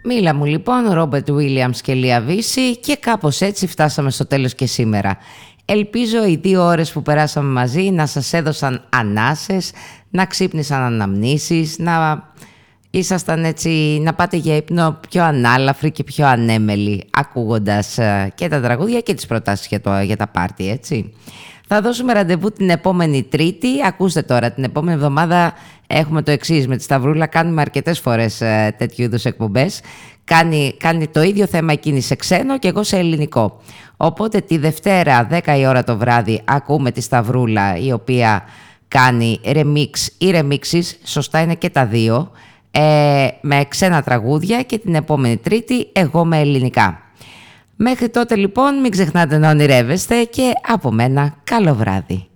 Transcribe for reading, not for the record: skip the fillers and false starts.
Μίλα μου λοιπόν, Ρόμπερτ Βίλιαμς και Λία Βύση, και κάπως έτσι φτάσαμε στο τέλος και σήμερα. Ελπίζω οι 2 ώρες που περάσαμε μαζί να σας έδωσαν ανάσες, να ξύπνησαν αναμνήσεις, να ήσασταν έτσι, να πάτε για ύπνο πιο ανάλαφροι και πιο ανέμελοι, ακούγοντας και τα τραγούδια και τις προτάσεις για τα πάρτι, έτσι. Θα δώσουμε ραντεβού την επόμενη Τρίτη. Ακούστε τώρα, την επόμενη εβδομάδα έχουμε το εξής. Με τη Σταυρούλα κάνουμε αρκετές φορές τέτοιου είδους εκπομπές. Κάνει το ίδιο θέμα εκείνη σε ξένο και εγώ σε ελληνικό. Οπότε τη Δευτέρα 10 η ώρα το βράδυ ακούμε τη Σταυρούλα, η οποία κάνει remix ή remixes, σωστά είναι και τα δύο, με ξένα τραγούδια, και την επόμενη Τρίτη εγώ με ελληνικά. Μέχρι τότε λοιπόν μην ξεχνάτε να ονειρεύεστε και από μένα καλό βράδυ.